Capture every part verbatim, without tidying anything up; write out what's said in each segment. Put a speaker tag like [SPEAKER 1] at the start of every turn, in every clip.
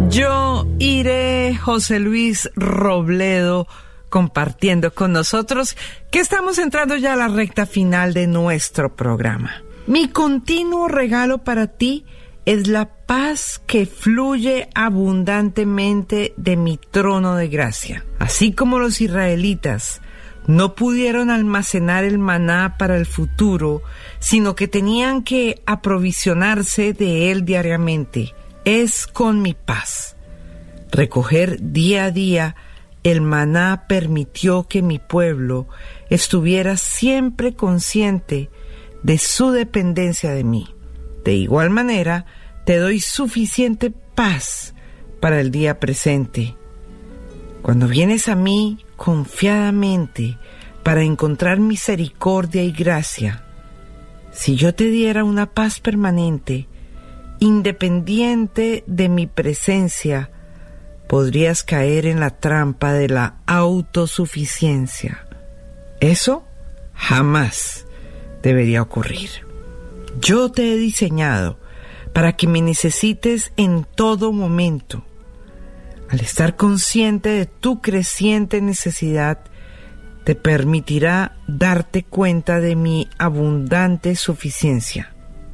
[SPEAKER 1] Yo iré, José Luis Robledo, compartiendo con nosotros que estamos entrando ya a la recta final de nuestro programa. Mi continuo regalo para ti es la paz que fluye abundantemente de mi trono de gracia. Así como los israelitas no pudieron almacenar el maná para el futuro, sino que tenían que aprovisionarse de él diariamente. Es con mi paz. Recoger día a día el maná permitió que mi pueblo estuviera siempre consciente de su dependencia de mí. De igual manera, te doy suficiente paz para el día presente. Cuando vienes a mí confiadamente para encontrar misericordia y gracia, si yo te diera una paz permanente, independiente de mi presencia, podrías caer en la trampa de la autosuficiencia. Eso jamás debería ocurrir. Yo te he diseñado para que me necesites en todo momento. Al estar consciente de tu creciente necesidad, te permitirá darte cuenta de mi abundante suficiencia.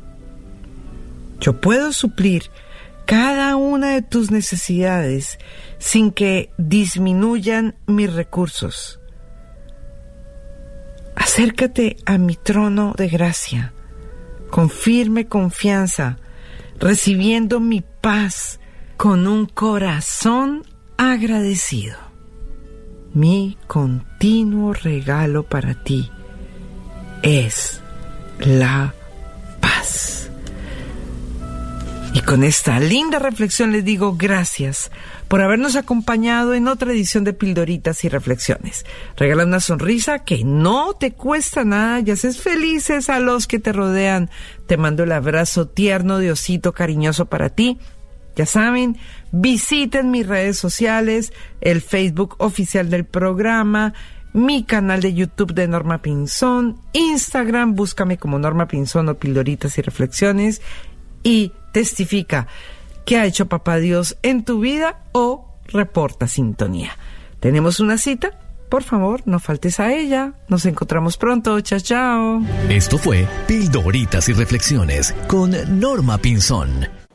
[SPEAKER 1] Yo puedo suplir cada una de tus necesidades sin que disminuyan mis recursos. Acércate a mi trono de gracia con firme confianza, recibiendo mi paz con un corazón agradecido. Mi continuo regalo para ti es la paz. Y con esta linda reflexión les digo gracias por habernos acompañado en otra edición de Pildoritas y Reflexiones. Regala una sonrisa que no te cuesta nada y haces felices a los que te rodean. Te mando el abrazo tierno de osito cariñoso para ti. Ya saben, visiten mis redes sociales, el Facebook oficial del programa, mi canal de YouTube de Norma Pinzón, Instagram, búscame como Norma Pinzón o Pildoritas y Reflexiones, y testifica qué ha hecho Papá Dios en tu vida o reporta sintonía. Tenemos una cita, por favor, no faltes a ella. Nos encontramos pronto, chao, chao.
[SPEAKER 2] Esto fue Pildoritas y Reflexiones con Norma Pinzón.